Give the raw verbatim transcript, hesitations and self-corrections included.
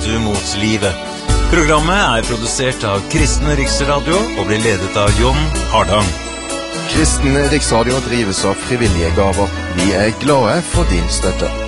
statue mot livet. Programmet er produsert av Kristen Riksradio og blir ledet av John Hardang. Kristen Riksradio drives av frivillige gaver. Vi er glade for din støtte.